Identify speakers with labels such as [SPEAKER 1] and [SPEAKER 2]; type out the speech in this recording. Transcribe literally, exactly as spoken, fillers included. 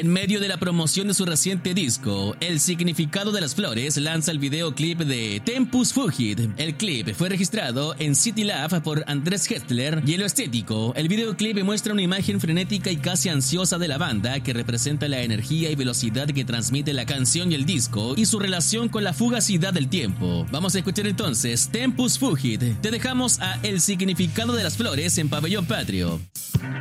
[SPEAKER 1] En medio de la promoción de su reciente disco, El significado de las flores lanza el videoclip de Tempus Fugit. El clip fue registrado en City Lab por Andrés Hetler y en lo estético, el videoclip muestra una imagen frenética y casi ansiosa de la banda que representa la energía y velocidad que transmite la canción y el disco y su relación con la fugacidad del tiempo. Vamos a escuchar entonces Tempus Fugit. Te dejamos a El significado de las flores en Pabellón Patrio.